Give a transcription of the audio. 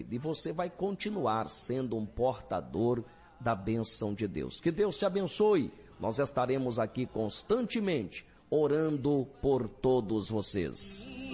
vida. E você vai continuar sendo um portador da bênção de Deus. Que Deus te abençoe. Nós estaremos aqui constantemente orando por todos vocês.